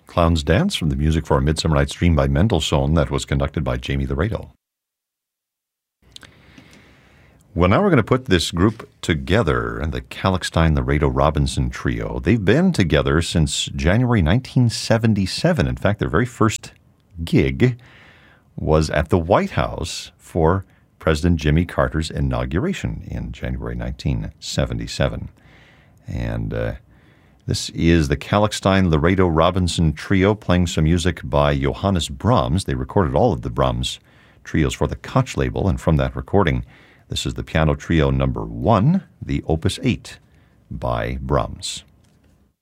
Clown's Dance from the music for A Midsummer Night's Dream by Mendelssohn that was conducted by Jamie Laredo. Well, now we're going to put this group together, the Kalkstein-Laredo-Robinson Trio. They've been together since January 1977. In fact, their very first gig was at the White House for President Jimmy Carter's inauguration in January 1977. And this is the Kalkstein-Laredo-Robinson Trio playing some music by Johannes Brahms. They recorded all of the Brahms trios for the Koch label, and from that recording, this is the piano trio number 1, the Opus 8 by Brahms.